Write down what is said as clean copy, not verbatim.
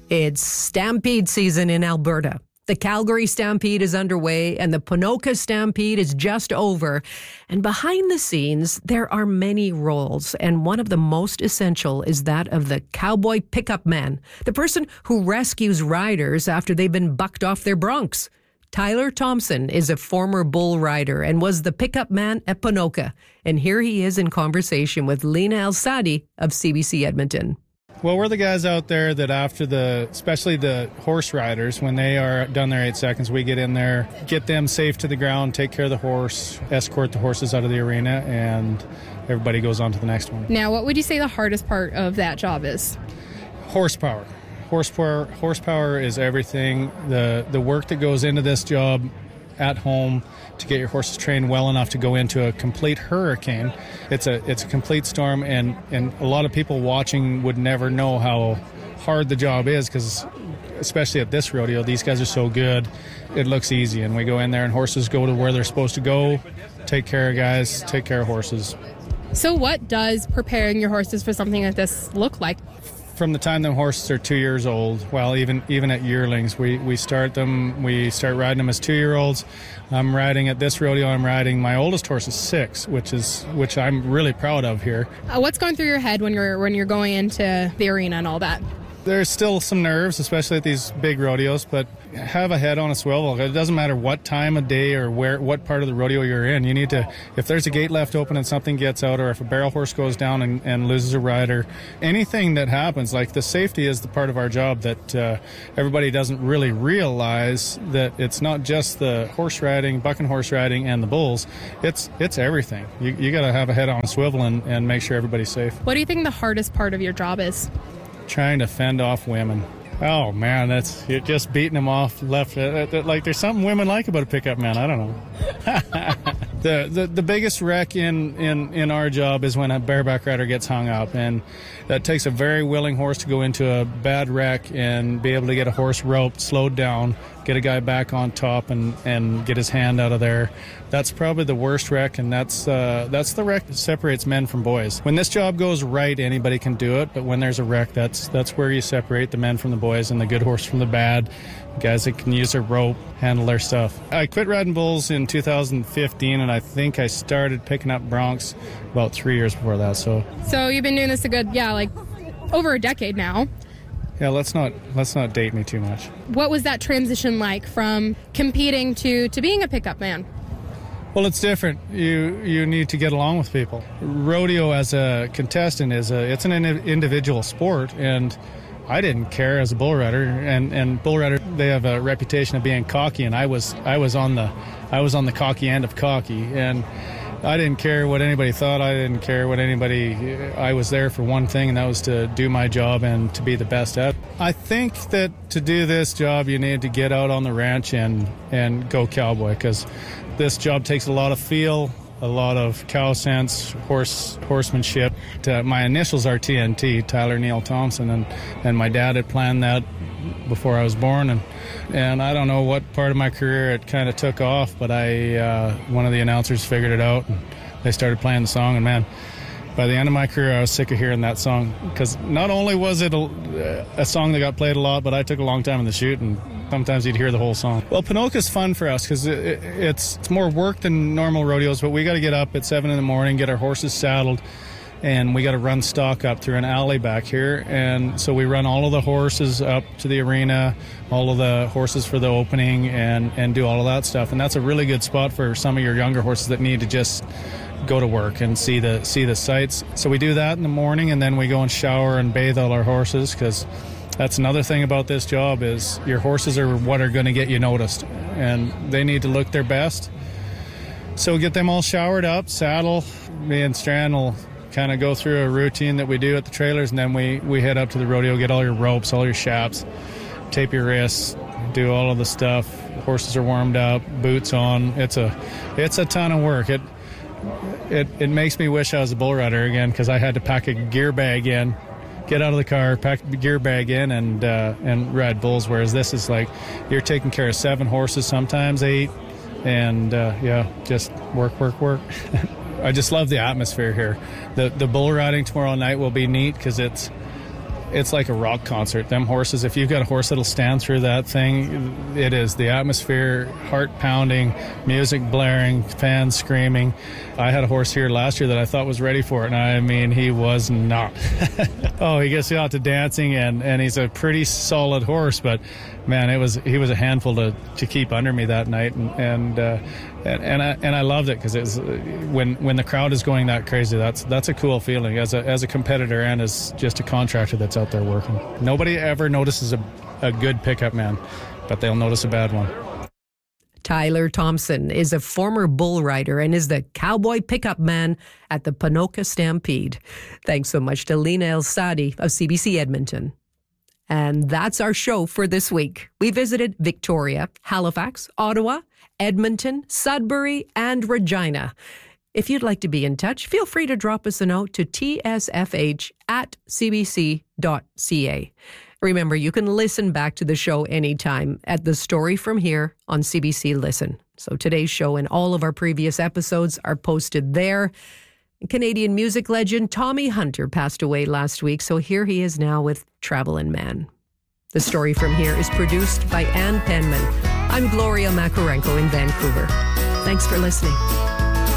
It's Stampede season in Alberta. The Calgary Stampede is underway and the Ponoka Stampede is just over. And behind the scenes, there are many roles. And one of the most essential is that of the cowboy pickup man, the person who rescues riders after they've been bucked off their broncs. Tyler Thompson is a former bull rider and was the pickup man at Ponoka. And here he is in conversation with Lena El-Sadi of CBC Edmonton. Well, we're the guys out there that after especially the horse riders, when they are done their 8 seconds, we get in there, get them safe to the ground, take care of the horse, escort the horses out of the arena, and everybody goes on to the next one. Now, what would you say the hardest part of that job is? Horsepower. Horsepower is everything. The work that goes into this job at home to get your horses trained well enough to go into a complete hurricane. It's a complete storm, and a lot of people watching would never know how hard the job is, because especially at this rodeo, these guys are so good. It looks easy, and we go in there and horses go to where they're supposed to go, take care of guys, take care of horses. So what does preparing your horses for something like this look like? From the time the horses are 2 years old, well, even at yearlings, we start riding them as 2-year-olds. I'm riding at this rodeo, my oldest horse is 6, which I'm really proud of here. What's going through your head when you're going into the arena and all that? There's still some nerves, especially at these big rodeos, but have a head on a swivel. It doesn't matter what time of day or what part of the rodeo you're in. You need to, if there's a gate left open and something gets out, or if a barrel horse goes down and loses a rider, anything that happens, like the safety is the part of our job that everybody doesn't really realize, that it's not just the horse riding, bucking horse riding, and the bulls. It's everything. You got to have a head on a swivel and make sure everybody's safe. What do you think the hardest part of your job is? Trying to fend off women. Oh man, you're just beating them off left. Like there's something women like about a pickup man. I don't know. The biggest wreck in our job is when a bareback rider gets hung up, and that takes a very willing horse to go into a bad wreck and be able to get a horse roped, slowed down, get a guy back on top, and get his hand out of there. That's probably the worst wreck, and that's the wreck that separates men from boys. When this job goes right, anybody can do it, but when there's a wreck, that's where you separate the men from the boys and the good horse from the bad. Guys that can use their rope, handle their stuff. I quit riding bulls in 2015, and I think I started picking up broncs about 3 years before that. So you've been doing this over a decade now. Yeah, let's not date me too much. What was that transition like from competing to being a pickup man? Well, it's different. You need to get along with people. Rodeo as a contestant it's an individual sport, and I didn't care as a bull rider. And bull rider, they have a reputation of being cocky, and I was on the cocky end of cocky, and I didn't care what anybody thought. I was there for one thing, and that was to do my job and to be the best at it. I think that to do this job, you need to get out on the ranch and go cowboy, because this job takes a lot of feel, a lot of cow sense, horsemanship. My initials are TNT, Tyler Neil Thompson, and my dad had planned that before I was born, and I don't know what part of my career it kind of took off, but one of the announcers figured it out, and they started playing the song, and man, by the end of my career, I was sick of hearing that song, because not only was it a song that got played a lot, but I took a long time in the chute, and sometimes you'd hear the whole song. Well, Ponoka's fun for us because it's more work than normal rodeos, but we got to get up at 7 in the morning, get our horses saddled, and we got to run stock up through an alley back here. And so we run all of the horses up to the arena, all of the horses for the opening, and do all of that stuff. And that's a really good spot for some of your younger horses that need to just go to work and see the sights. So we do that in the morning, and then we go and shower and bathe all our horses, because that's another thing about this job is your horses are what are going to get you noticed, and they need to look their best. So we get them all showered up, saddle. Me and Strand will kind of go through a routine that we do at the trailers, and then we head up to the rodeo, get all your ropes, all your chaps, tape your wrists, do all of the stuff. Horses are warmed up, boots on. It's a ton of work. It makes me wish I was a bull rider again, because I had to pack a gear bag in, get out of the car, pack the gear bag in, and ride bulls, whereas this is like you're taking care of 7 horses, sometimes 8, and just work. I just love the atmosphere here. The bull riding tomorrow night will be neat, because it's like a rock concert. Them horses, if you've got a horse that'll stand through that thing, it is the atmosphere, heart pounding, music blaring, fans screaming. I had a horse here last year that I thought was ready for it, and I mean, he was not. Oh, he gets out to dancing, and he's a pretty solid horse, but man, he was a handful to keep under me that night, and I loved it because it's when the crowd is going that crazy. That's a cool feeling as a competitor and as just a contractor that's out there working. Nobody ever notices a good pickup man, but they'll notice a bad one. Tyler Thompson is a former bull rider and is the cowboy pickup man at the Ponoka Stampede. Thanks so much to Lena El-Sadi of CBC Edmonton. And that's our show for this week. We visited Victoria, Halifax, Ottawa, Edmonton, Sudbury, and Regina. If you'd like to be in touch, feel free to drop us a note to tsfh@cbc.ca. Remember, you can listen back to the show anytime at The Story From Here on CBC Listen. So today's show and all of our previous episodes are posted there. Canadian music legend Tommy Hunter passed away last week, so here he is now with Travelin' Man. The Story From Here is produced by Ann Penman. I'm Gloria Makarenko in Vancouver. Thanks for listening.